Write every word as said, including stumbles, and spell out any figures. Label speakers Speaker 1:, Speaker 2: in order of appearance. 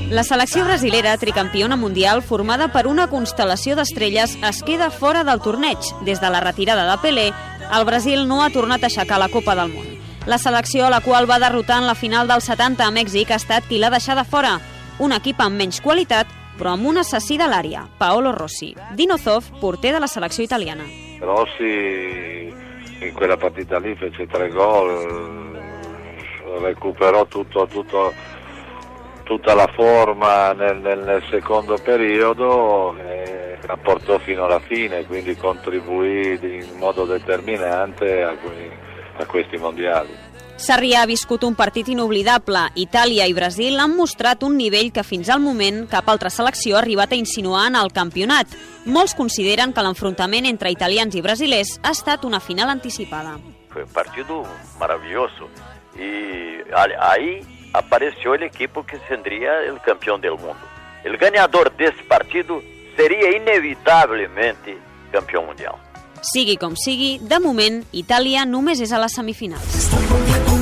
Speaker 1: La selecció brasilera, tricampiona mundial, formada per una constel·lació d'estrelles, es queda fora del torneig. Des de la retirada de Pelé, el Brasil no ha tornat a aixecar la Copa del Món. La selecció a la qual va derrotar en la final del setanta a Mèxic ha estat qui l'ha deixada fora. Un equip amb menys qualitat, però amb un assassí de l'àrea, Paolo Rossi. Dino Zoff, porter de la selecció italiana.
Speaker 2: Rossi in quella partita lì fece tre gol, recuperò tutto, tutto, tutta la forma nel, nel, nel secondo periodo e la portò fino alla fine, quindi contribuì in modo determinante a, a questi mondiali.
Speaker 1: Sarrià ha viscut un partit inoblidable. Itàlia i Brasil han mostrat un nivell que fins al moment cap altra selecció ha arribat a insinuar en el campionat. Molts consideren que l'enfrontament entre italians i brasilers ha estat una final anticipada.
Speaker 3: Fue un partido maravilloso y ahí apareció el equipo que sería el campeón del mundo. El ganador de ese partido sería inevitablemente campeón mundial.
Speaker 1: Sigui com sigui, de moment, Itàlia només és a les semifinals.